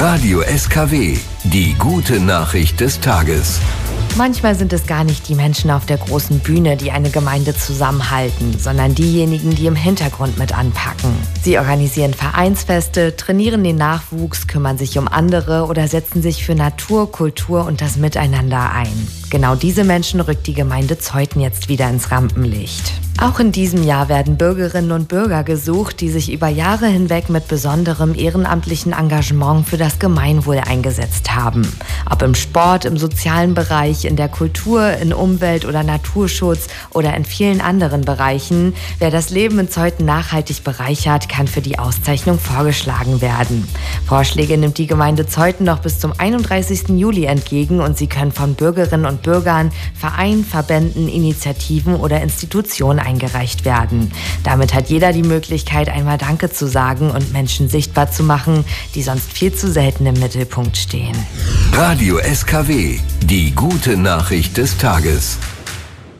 Radio SKW, die gute Nachricht des Tages. Manchmal sind es gar nicht die Menschen auf der großen Bühne, die eine Gemeinde zusammenhalten, sondern diejenigen, die im Hintergrund mit anpacken. Sie organisieren Vereinsfeste, trainieren den Nachwuchs, kümmern sich um andere oder setzen sich für Natur, Kultur und das Miteinander ein. Genau diese Menschen rückt die Gemeinde Zeuthen jetzt wieder ins Rampenlicht. Auch in diesem Jahr werden Bürgerinnen und Bürger gesucht, die sich über Jahre hinweg mit besonderem ehrenamtlichen Engagement für das Gemeinwohl eingesetzt haben. Ob im Sport, im sozialen Bereich, in der Kultur, in Umwelt- oder Naturschutz oder in vielen anderen Bereichen. Wer das Leben in Zeuthen nachhaltig bereichert, kann für die Auszeichnung vorgeschlagen werden. Vorschläge nimmt die Gemeinde Zeuthen noch bis zum 31. Juli entgegen und sie können von Bürgerinnen und Bürgern, Vereinen, Verbänden, Initiativen oder Institutionen eingereicht werden. Damit hat jeder die Möglichkeit, einmal Danke zu sagen und Menschen sichtbar zu machen, die sonst viel zu selten im Mittelpunkt stehen. Radio SKW, die gute Nachricht des Tages.